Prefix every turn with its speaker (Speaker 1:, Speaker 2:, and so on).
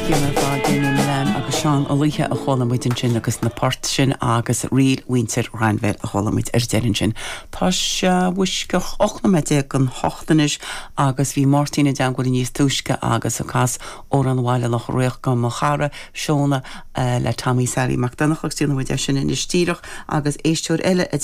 Speaker 1: Gimmer fá Déine Milan agus Seán Olíthe a cholamid an sin agus na port sin agus riil winter Reinvel a cholamid derin sin. Tá wisce 8 gan 8 agus bhí Martina dean go níos túisce agus a cas ó an bhile nach réoch gan mo chara Seóna le Tammy Sally McDonagh agus tíanamid sin in istíireach agus éistúir eile